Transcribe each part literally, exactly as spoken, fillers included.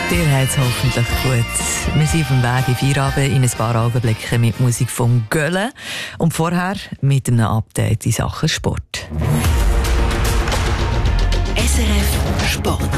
Dir hat es hoffentlich gut. Wir sind auf dem Weg in Feierabend in ein paar Augenblicken mit Musik von Gölle und vorher mit einem Update in Sachen Sport. S R F Sport.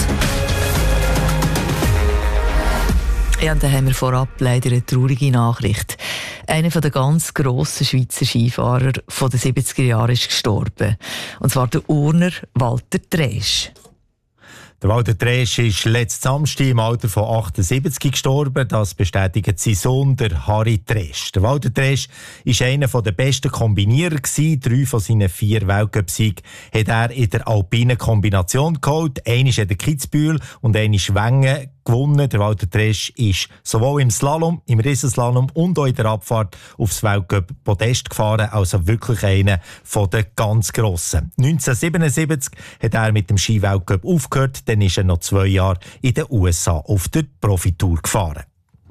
Ja, und dann haben wir vorab leider eine traurige Nachricht. Einer der ganz grossen Schweizer Skifahrer von den siebziger Jahren ist gestorben. Und zwar der Urner Walter Tresch. Der Walter Tresch ist letzten Samstag im Alter von achtundsiebzig gestorben. Das bestätigt sein Sohn, der Harry Tresch. Der Walter Tresch war einer der besten Kombinierer. Drei von seinen vier Weltcup-Siegen hat er in der alpinen Kombination geholt. Einer ist in der Kitzbühel und einer ist Wengen gewonnen. Der Walter Tresch ist sowohl im Slalom, im Riesenslalom und auch in der Abfahrt aufs Weltcup-Podest gefahren. Also wirklich einer der ganz Grossen. neunzehnhundertsiebenundsiebzig hat er mit dem Ski-Weltcup aufgehört. Dann ist er noch zwei Jahre in den U S A auf der Profitour gefahren.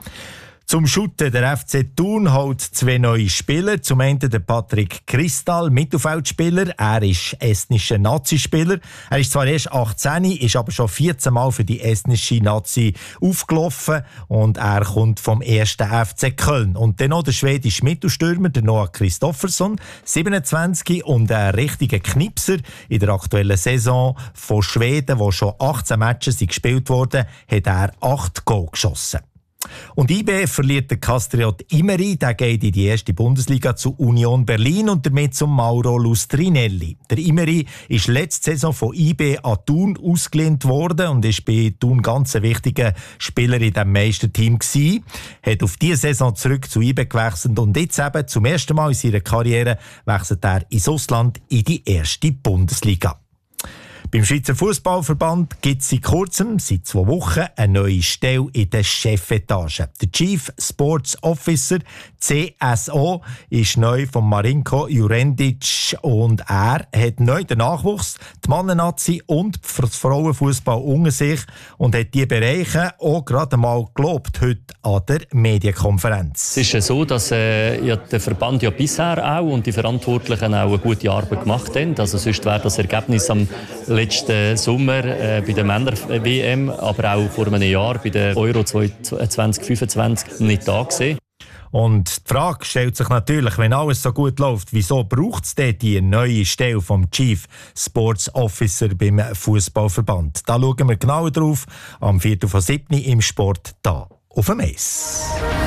Zum Shooten, der F C Thun holt zwei neue Spieler. Zum einen der Patrick Kristal, Mittelfeldspieler. Er ist estnischer Nazi-Spieler. Er ist zwar erst achtzehn, ist aber schon vierzehn Mal für die estnische Nazi aufgelaufen. Und er kommt vom ersten F C Köln. Und dann noch der schwedische Mittelstürmer, der Noah Kristoffersson, siebenundzwanzig, und ein richtiger Knipser in der aktuellen Saison von Schweden, wo schon achtzehn Matches gespielt wurden, hat er acht Goal geschossen. Und I B verliert der Castriot Imeri, der geht in die erste Bundesliga zu Union Berlin und damit zum Mauro Lustrinelli. Der Imeri ist letzte Saison von I B an Thun ausgelehnt worden und ist bei Thun ganz ein wichtiger Spieler in diesem Meisterteam gewesen. Hat auf diese Saison zurück zu I B gewechselt und jetzt eben zum ersten Mal in seiner Karriere wechselt er ins Ausland in die erste Bundesliga. Beim Schweizer Fußballverband gibt es seit kurzem, seit zwei Wochen, eine neue Stelle in der Chefetage. Der Chief Sports Officer, C S O, ist neu von Marinko Jurendic und er hat neu den Nachwuchs, die Mannennazi und den Frauenfußball unter sich und hat diese Bereiche auch gerade mal gelobt heute an der Medienkonferenz. Es ist ja so, dass äh, ja, der Verband ja bisher auch und die Verantwortlichen auch eine gute Arbeit gemacht haben. Also sonst wäre das Ergebnis am letzten Sommer äh, bei der Männer-W M, aber auch vor einem Jahr bei der Euro zwanzig fünfundzwanzig nicht da gewesen. Und die Frage stellt sich natürlich, wenn alles so gut läuft, wieso braucht es denn die neue Stelle vom Chief Sports Officer beim Fußballverband? Da schauen wir genauer drauf am viertel vor sieben im Sport da auf dem Eis.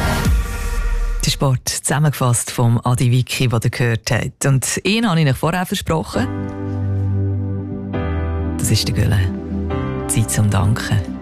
Der Sport zusammengefasst vom Adi Vicky, den ihr gehört habt. Und ihn habe ich euch vorher versprochen. Das ist der Gölle. Zeit zum Danken.